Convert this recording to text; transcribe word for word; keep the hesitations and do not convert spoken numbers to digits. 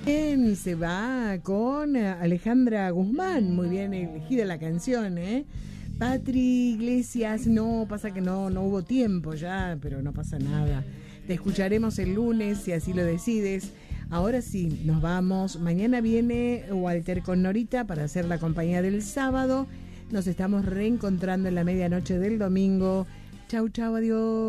Bien, se va con Alejandra Guzmán, muy bien elegida la canción, ¿eh? Patri Iglesias, no, pasa que no, no hubo tiempo ya, pero no pasa nada. Te escucharemos el lunes, si así lo decides. Ahora sí, nos vamos. Mañana viene Walter con Norita para hacer la compañía del sábado. Nos estamos reencontrando en la medianoche del domingo. Chau, chau, adiós.